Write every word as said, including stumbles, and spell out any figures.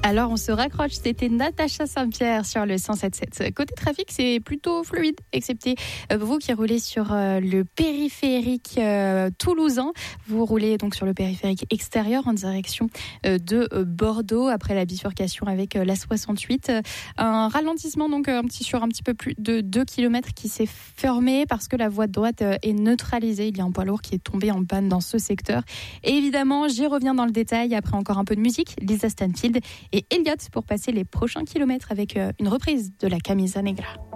Alors on se raccroche, c'était Natacha Saint-Pierre sur le cent sept sept. Côté trafic, c'est plutôt fluide, excepté vous qui roulez sur le périphérique toulousain. Vous roulez donc sur le périphérique extérieur en direction de Bordeaux après la bifurcation avec la soixante-huit. Un ralentissement donc un petit, sur un petit peu plus de deux kilomètres qui s'est fermé parce que la voie de droite est neutralisée. Il y a un poids lourd qui est tombé en panne dans ce secteur. Et évidemment, j'y reviens dans le détail après encore un peu de musique. Lisa Stanfield et Elliott pour passer les prochains kilomètres avec une reprise de la Camisa Negra.